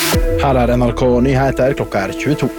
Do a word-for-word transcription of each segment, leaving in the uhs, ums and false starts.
Her er N R K Nyheter, klokka er tjueto.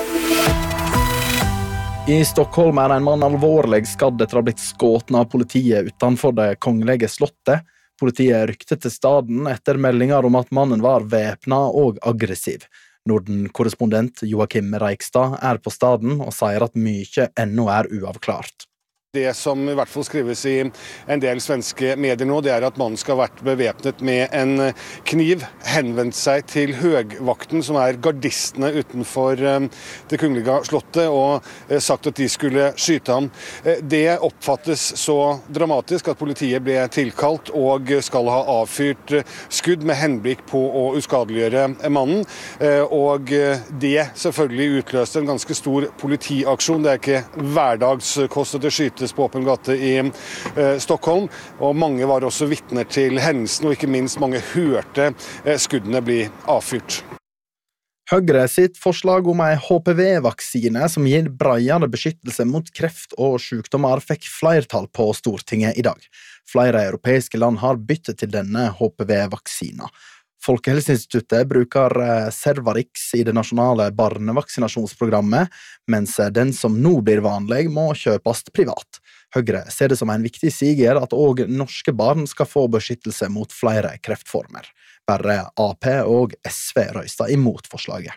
I Stockholm er en mann alvorlig skadd etter å ha blitt skåten av politiet utenfor det kongelige slottet. Politiet rykte til staden etter meldinger om at mannen var væpnet og aggressiv. Norden-korrespondent Joakim Reikstad er på staden og sier at mye ennå er uavklart. Det som i hvert fall skrives i en del svenske medier nå, det er at mannen skal ha vært bevæpnet med en kniv, henvendt seg til høgvakten, som er gardistene utenfor det kongelige slottet, og sagt at de skulle skyte ham. Det oppfattes så dramatisk at politiet ble tilkalt og skal ha avfyrt skudd med henblikk på å uskadeliggjøre mannen. Og det selvfølgelig utløste en ganske stor politiaksjon. Det er ikke hverdagskost at det skytes på åpen gate i eh, Stockholm, og mange var også vitner til hendelsen, og ikke minst mange hørte eh, skuddene bli avfyrt. Høyre sitt forslag om en H P V-vaksine som gir bredere beskyttelse mot kreft og sykdommer fikk flertall på Stortinget i dag. Flere europeiske land har byttet til denne H P V-vaksina. Folkehelseinstituttet bruker Cervarix i det nasjonale barnevaksinasjonsprogrammet, mens den som nå blir vanlig må kjøpes privat. Høyre ser det som en viktig siger at også norske barn skal få beskyttelse mot flere kreftformer. Bare A P og S V røysta imot forslaget.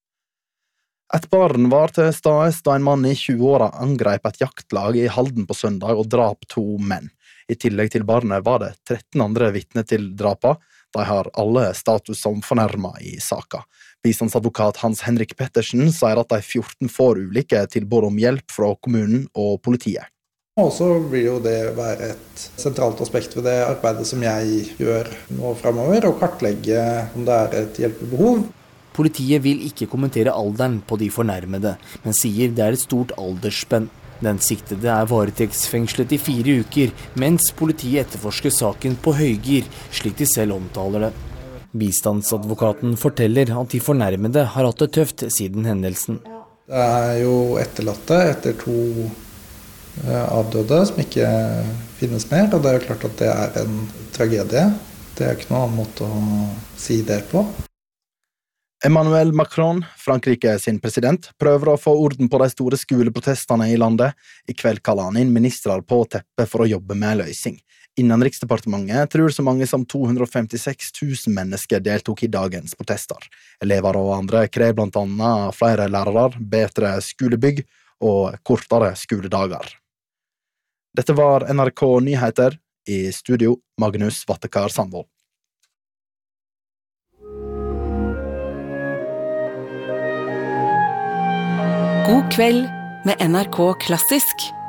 Et barn var til stede da en mann i tjue-åra angrep et jaktlag i Halden på søndag og drap to menn. I tillegg til barnet var det tretten andre vitner til drapa. De har alle status som fornærmet i saka. Bistandsadvokat Hans Henrik Pettersen sier at de fjorten får ulike tilbud om hjelp fra kommunen og politiet. Og så vil jo det være et sentralt aspekt ved det arbeidet som jeg gjør nå fremover, å kartlegge om det er et hjelpebehov. Politiet vil ikke kommentere alderen på de fornærmede, men sier det er et stort aldersspenn. Den siktede er varetektsfengslet i fire uker, mens politiet etterforsker saken på høygir, slik de selv omtaler det. Bistandsadvokaten forteller at de fornærmede har hatt det tøft siden hendelsen. Det er jo etterlatte etter to avdøde som ikke finnes mer, og det er jo klart at det er en tragedie. Det er ikke noen annen måte å si det på. Emmanuel Macron, Frankrike sin president, prøver å få orden på de store skoleprotestene i landet. I kveld kaller han inn ministrar på teppet for å jobbe med løsning. Innenriksdepartementet tror så mange som to hundre og femtiseks tusen mennesker deltok i dagens protester. Elever og andre krever blant annet flere lærere, bedre skolebygg og kortere skoledager. Dette var N R K Nyheter. I studio, Magnus Vattekar Sandvold. God kveld med N R K Klassisk.